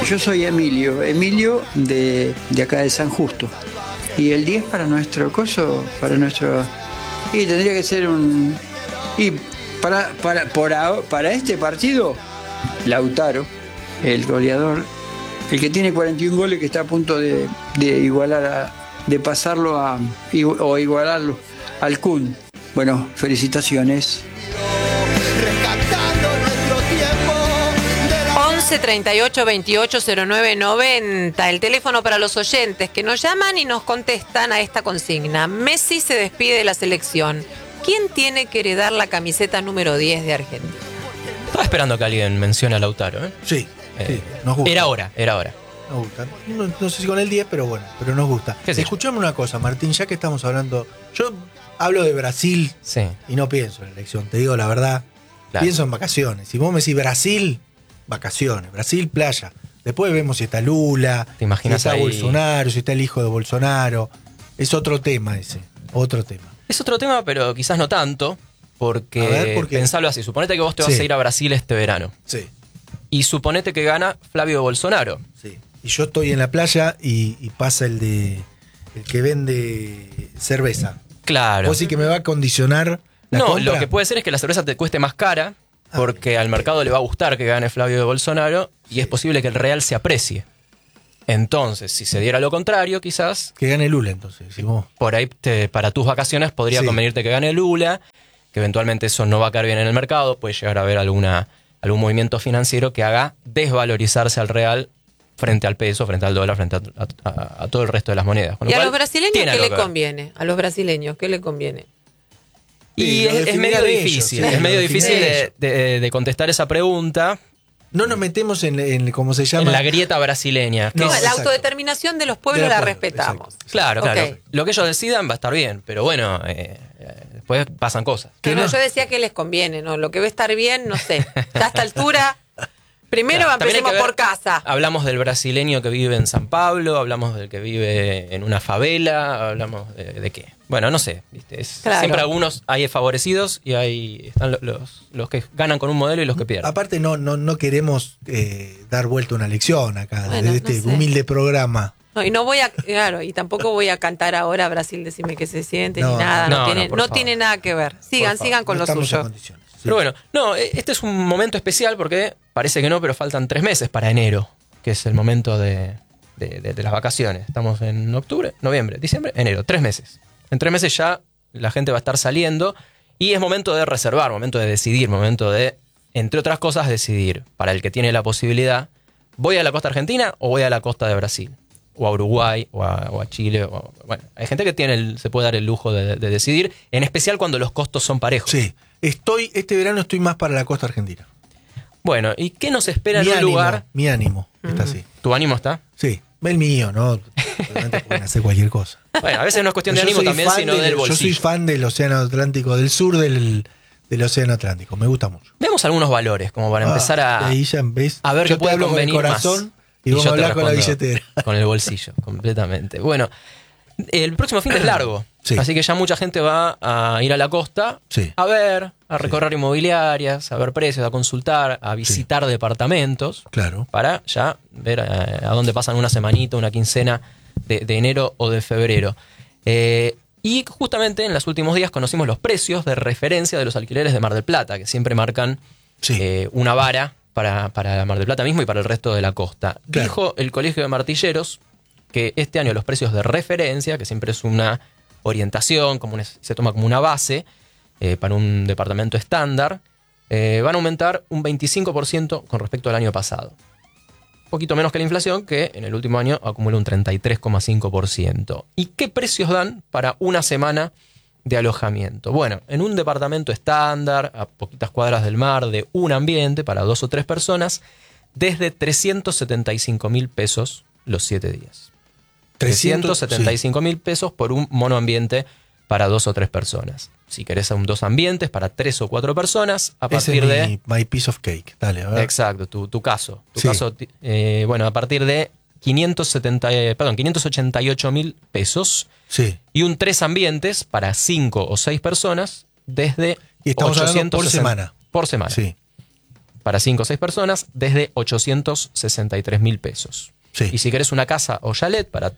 yo soy Emilio de acá de San Justo. Y el 10 para nuestro coso, y tendría que ser un... Y para este partido, Lautaro, el goleador, el que tiene 41 goles, que está a punto de igualar, de pasarlo o igualarlo al Kun. Bueno, felicitaciones. 11 38 28 09 90, el teléfono para los oyentes que nos llaman y nos contestan a esta consigna. Messi se despide de la selección. ¿Quién tiene que heredar la camiseta número 10 de Argentina? Estaba esperando que alguien mencione a Lautaro, ¿eh? Sí, nos gusta. Era hora. Nos gusta. No sé si con el 10, pero bueno, pero nos gusta. Escuchame una cosa, Martín, ya que estamos hablando... Yo hablo de Brasil y no pienso en la elección, te digo la verdad. Claro. Pienso en vacaciones. Si vos me decís Brasil, vacaciones. Brasil, playa. Después vemos si está Lula, ¿te imaginas si está ahí? Bolsonaro, si está el hijo de Bolsonaro. Es otro tema ese, otro tema. Es otro tema, pero quizás no tanto, porque ¿por qué? pensalo así. Suponete que vos te vas a ir a Brasil este verano. Sí. Y suponete que gana Flavio Bolsonaro. Sí. Y yo estoy en la playa y pasa el que vende cerveza. Claro. ¿Vos sí que me va a condicionar la compra? Lo que puede ser es que la cerveza te cueste más cara, porque al mercado le va a gustar que gane Flavio Bolsonaro, y es posible que el real se aprecie. Entonces, si se diera lo contrario, quizás... Que gane Lula, entonces. Si vos... Por ahí, para tus vacaciones, podría convenirte que gane Lula, que eventualmente eso no va a caer bien en el mercado, puede llegar a haber algún movimiento financiero que haga desvalorizarse al real frente al peso, frente al dólar, frente a todo el resto de las monedas. ¿Y a los brasileños qué le conviene? A los brasileños, ¿qué le conviene? Y es medio difícil, de contestar esa pregunta. No nos metemos en ¿cómo se llama? En la grieta brasileña. No, la autodeterminación de los pueblos la respetamos. Claro. Lo que ellos decidan va a estar bien, pero bueno, después pasan cosas. Yo decía que les conviene, ¿no? Lo que va a estar bien, no sé. Ya a esta altura, primero empecemos por casa. Hablamos del brasileño que vive en San Pablo, hablamos del que vive en una favela, hablamos de qué. Bueno, no sé, ¿viste? Siempre algunos hay favorecidos y están los que ganan con un modelo y los que pierden. Aparte no queremos dar vuelta una lección acá, desde este humilde programa. No, y no voy a, y tampoco voy a cantar ahora Brasil, decime qué se siente, ni nada, no tiene nada que ver. Sigan con lo suyo. Pero bueno, este es un momento especial porque parece que no, pero faltan 3 meses para enero, que es el momento de las vacaciones. Estamos en octubre, noviembre, diciembre, enero, 3 meses. En 3 meses ya la gente va a estar saliendo y es momento de reservar, momento de decidir, momento de, entre otras cosas, decidir para el que tiene la posibilidad, ¿voy a la costa argentina o voy a la costa de Brasil? O a Uruguay, o a Chile. Bueno, hay gente que se puede dar el lujo de decidir, en especial cuando los costos son parejos. Sí, este verano estoy más para la costa argentina. Bueno, ¿y qué nos espera en un lugar? Mi ánimo está así. ¿Tu ánimo está? Sí, el mío, ¿no? Realmente pueden hacer cualquier cosa. Bueno, a veces no es cuestión de ánimo también, sino del bolsillo. Yo soy fan del Océano Atlántico, del sur del Océano Atlántico. Me gusta mucho. Veamos algunos valores, como para empezar a ver qué puede convenir con el corazón más. Y vos hablas con la billetera. Con el bolsillo, completamente. Bueno, el próximo fin es largo. Así que ya mucha gente va a ir a la costa a ver, a recorrer inmobiliarias, a ver precios, a consultar, a visitar departamentos. Claro. Para ya ver a dónde pasan una semanita, una quincena de enero o de febrero. Y justamente en los últimos días conocimos los precios de referencia de los alquileres de Mar del Plata, que siempre marcan una vara para Mar del Plata mismo y para el resto de la costa. Claro. Dijo el Colegio de Martilleros que este año los precios de referencia, que siempre es una orientación, se toma como una base para un departamento estándar, van a aumentar un 25% con respecto al año pasado. Un poquito menos que la inflación, que en el último año acumula un 33,5%. ¿Y qué precios dan para una semana de alojamiento? Bueno, en un departamento estándar, a poquitas cuadras del mar, de un ambiente para 2 o 3 personas, desde 375.000 pesos los 7 días. 375.000 pesos por un monoambiente para 2 o 3 personas. Si querés 2 ambientes para 3 o 4 personas, a partir de... My piece of cake. Dale, a ver. Exacto, tu caso. Bueno, a partir de 588.000 pesos. Sí. Y un 3 ambientes para 5 o 6 personas desde y estamos 860 por semana. Por semana. Sí. para 5 o 6 personas, desde 863.000 pesos. Sí. Y si querés una casa o chalet para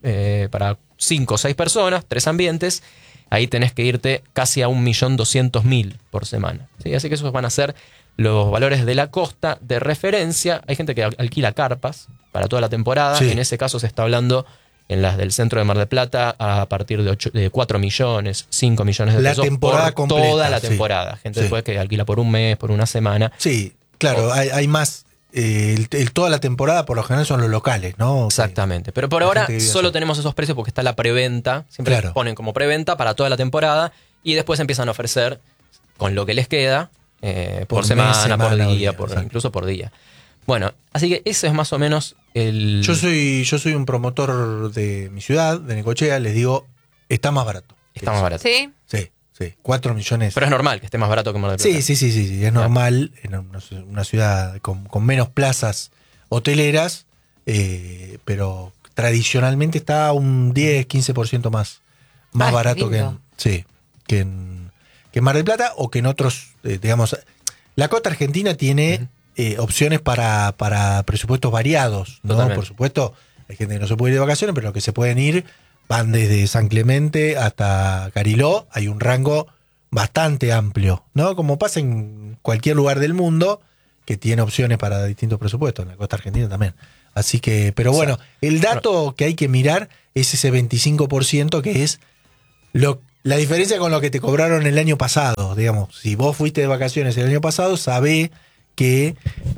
5 o 6 personas, 3 ambientes, ahí tenés que irte casi a 1.200.000 por semana. ¿Sí? Así que esos van a ser los valores de la costa de referencia. Hay gente que alquila carpas para toda la temporada. Sí. En ese caso se está hablando en las del centro de Mar del Plata a partir de 4 millones, 5 millones de La pesos temporada por completa, toda la sí. temporada. Gente Sí. después que alquila por un mes, por una semana. Sí, claro, hay más. Toda la temporada por lo general son los locales, ¿no? Exactamente. Pero por La ahora gente que vive solo allá. tenemos esos precios porque está la preventa. Siempre Claro. ponen como preventa para toda la temporada y después empiezan a ofrecer con lo que les queda por Por semana, mes, semana, por o día, día, por, exacto. incluso por día. Bueno, así que eso es más o menos el... Yo soy un promotor de mi ciudad, de Necochea, les digo, está más barato. Está más barato. ¿Sí? Sí, 4 millones. Pero es normal que esté más barato que Mar del Plata. Sí, es normal en una ciudad con menos plazas hoteleras, pero tradicionalmente está un 10-15% más barato lindo. que en Mar del Plata o que en otros, digamos. La costa argentina tiene opciones para presupuestos variados, ¿no? Totalmente. Por supuesto, hay gente que no se puede ir de vacaciones, pero los que se pueden ir van desde San Clemente hasta Cariló. Hay un rango bastante amplio, ¿no? Como pasa en cualquier lugar del mundo que tiene opciones para distintos presupuestos, en la costa argentina también. Así que, pero bueno, el dato que hay que mirar es ese 25% que es la diferencia con lo que te cobraron el año pasado. Digamos, si vos fuiste de vacaciones el año pasado, sabé que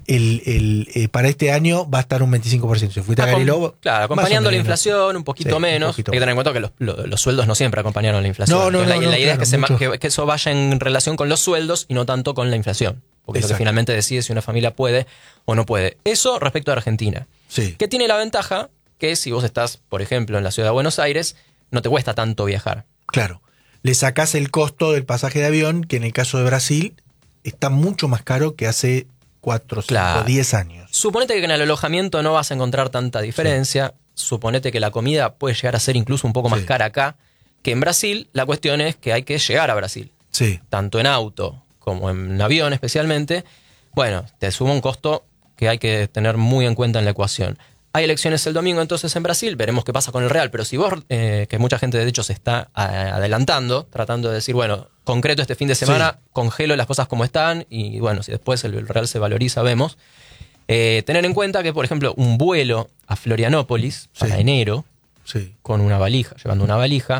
para este año va a estar un 25%. Si fuiste a Cariló, claro, acompañando la inflación un poquito menos. poquito Hay que tener en cuenta que los sueldos no siempre acompañaron la inflación. No, Entonces, la idea claro, es que eso vaya en relación con los sueldos y no tanto con la inflación. Porque es lo que Exacto. finalmente decide si una familia puede o no puede. Eso respecto a Argentina. Sí. Que tiene la ventaja que si vos estás, por ejemplo, en la ciudad de Buenos Aires, no te cuesta tanto viajar. Claro. Le sacás el costo del pasaje de avión, que en el caso de Brasil está mucho más caro que hace 4, 5, Claro. 10 años. Suponete que en el alojamiento no vas a encontrar tanta diferencia. Suponete que la comida puede llegar a ser incluso un poco más Sí. cara acá que en Brasil. La cuestión es que hay que llegar a Brasil. Sí. Tanto en auto como en avión especialmente. Bueno, te suma un costo que hay que tener muy en cuenta en la ecuación. Hay elecciones el domingo entonces en Brasil, veremos qué pasa con el real, pero si vos, que mucha gente de hecho se está adelantando, tratando de decir, bueno, concreto este fin de semana, congelo las cosas como están y bueno, si después el real se valoriza, vemos. Tener en cuenta que, por ejemplo, un vuelo a Florianópolis para enero, con una valija, llevando una valija,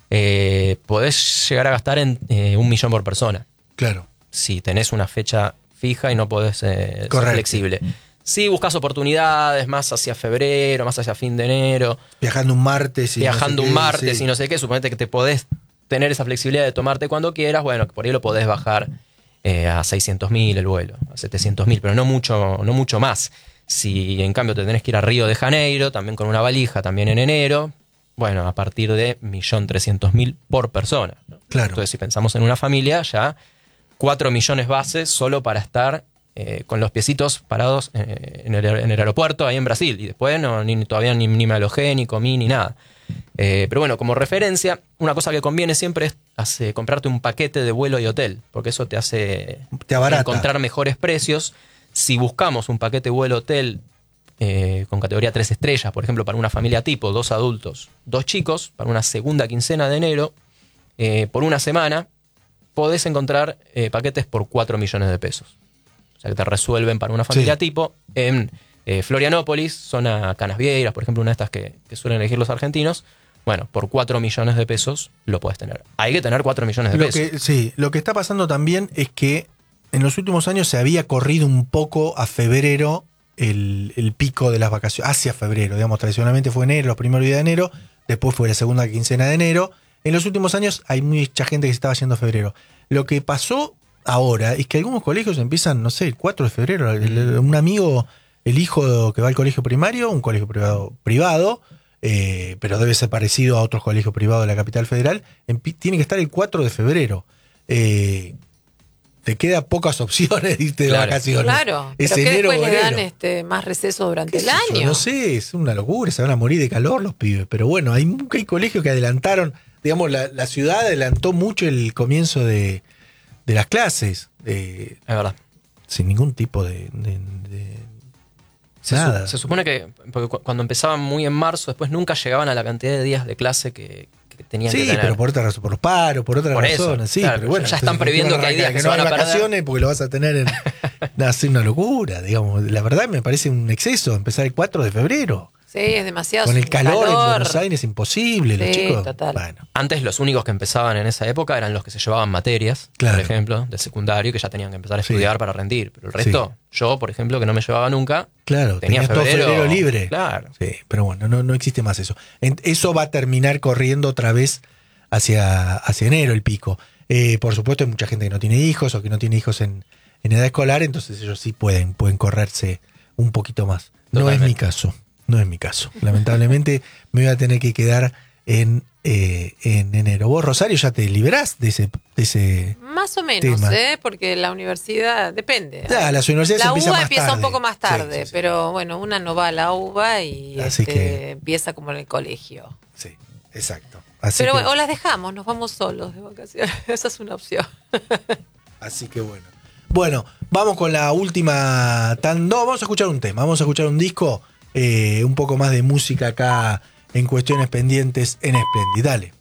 podés llegar a gastar en 1 millón por persona. Claro. Si tenés una fecha fija y no podés ser flexible. Si buscas oportunidades más hacia febrero, más hacia fin de enero. Viajando un martes. Y no sé qué, suponete que te podés tener esa flexibilidad de tomarte cuando quieras, bueno, por ahí lo podés bajar a 600.000 el vuelo, a 700.000, pero no mucho más. Si en cambio te tenés que ir a Río de Janeiro, también con una valija, también en enero, bueno, a partir de 1.300.000 por persona, ¿no? Claro. Entonces, si pensamos en una familia, ya 4 millones bases solo para estar con los piecitos parados en el aeropuerto ahí en Brasil. Y después todavía ni me alojé, ni comí, ni nada. Pero bueno, como referencia, una cosa que conviene siempre es comprarte un paquete de vuelo y hotel, porque eso te hace encontrar mejores precios. Si buscamos un paquete de vuelo-hotel con categoría 3 estrellas, por ejemplo, para una familia tipo, 2 adultos, 2 chicos, para una segunda quincena de enero, por una semana, podés encontrar paquetes por 4 millones de pesos. O sea, que te resuelven para una familia tipo en Florianópolis, zona Canasvieiras, por ejemplo, una de estas que suelen elegir los argentinos. Bueno, por 4 millones de pesos lo puedes tener. Hay que tener 4 millones de pesos. Lo que está pasando también es que en los últimos años se había corrido un poco a febrero el pico de las vacaciones, hacia febrero, digamos, tradicionalmente fue enero, los primeros días de enero, después fue la segunda quincena de enero. En los últimos años hay mucha gente que se estaba yendo a febrero. Lo que pasó ahora es que algunos colegios empiezan, no sé, el 4 de febrero. Un amigo, el hijo que va al colegio primario, un colegio privado, pero debe ser parecido a otros colegios privados de la capital federal, tiene que estar el 4 de febrero. Te queda pocas opciones de irte de vacaciones. Claro, pero que después le dan más receso durante el año. No sé, es una locura, se van a morir de calor los pibes. Pero bueno, hay colegios que adelantaron, digamos, la ciudad adelantó mucho el comienzo de las clases. Es verdad. sin ningún tipo de nada. Se supone que porque cuando empezaban muy en marzo, después nunca llegaban a la cantidad de días de clase que tenían que tener. Sí, pero por otra razón, por los paros, por otras razones. Sí, claro, pero bueno, ya están previendo que hay días que se van a perder. Vacaciones porque lo vas a tener en hacer una locura, digamos. La verdad me parece un exceso empezar el 4 de febrero. Sí, es demasiado. Con el calor en Buenos Aires es imposible, sí, los chicos. Total. Bueno. Antes los únicos que empezaban en esa época eran los que se llevaban materias, por ejemplo, de secundario, que ya tenían que empezar a estudiar para rendir. Pero el resto, yo, por ejemplo, que no me llevaba nunca, tenía todo febrero libre. Claro. Sí, pero bueno, no existe más eso. Eso va a terminar corriendo otra vez hacia enero el pico. Por supuesto hay mucha gente que no tiene hijos o que no tiene hijos en edad escolar, entonces ellos sí pueden correrse un poquito más. No es mi caso. No es mi caso. Lamentablemente me voy a tener que quedar en enero. Vos, Rosario, ya te liberás de ese más o menos, tema. Porque la universidad depende. Las universidades la empiezan UBA más empieza tarde. Un poco más tarde, sí. pero bueno, una no va a la UBA y empieza como en el colegio. Sí, exacto. Pero bueno, o las dejamos, nos vamos solos de vacaciones. Esa es una opción. Así que bueno. Bueno, vamos con la última. Vamos a escuchar un tema, vamos a escuchar un disco. Un poco más de música acá en Cuestiones Pendientes en Splendid. Dale.